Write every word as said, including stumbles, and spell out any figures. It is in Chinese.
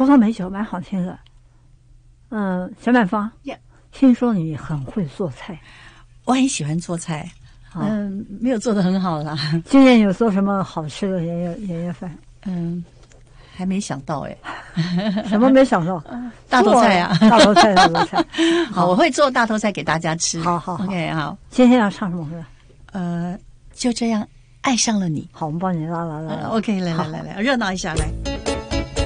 葡萄美酒蛮好听的。嗯，小满芳， Yeah. 听说你很会做菜。 我很喜欢做菜，嗯，没有做得很好啦。 今年有做什么好吃的年夜年夜饭？ 嗯，还没想到哎、 欸。什么没想到？ 大头菜啊， 大头菜，大头菜。 好，我会做大头菜给大家吃。 好好好 ，OK， 好。 今天要唱什么歌？ 呃，就这样爱上了你。 好，我们帮你拉拉拉。 呃、OK， 来来来来，热闹一下来。